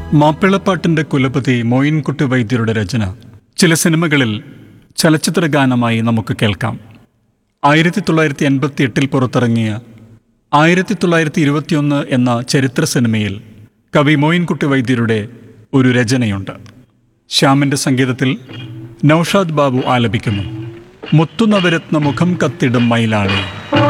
മാപ്പിളപ്പാട്ടിൻ്റെ കുലപതി മോയിൻകുട്ടി വൈദ്യരുടെ രചന ചില സിനിമകളിൽ ചലച്ചിത്ര ഗാനമായി നമുക്ക് കേൾക്കാം. 1988 പുറത്തിറങ്ങിയ 1921 എന്ന ചരിത്ര സിനിമയിൽ കവി മോയിൻകുട്ടി വൈദ്യരുടെ ഒരു രചനയുണ്ട്. ശ്യാമിൻ്റെ സംഗീതത്തിൽ നൗഷാദ് ബാബു ആലപിക്കുന്നു. മുത്തുനവരത്ന മുഖം കത്തിടും മയിലാളി.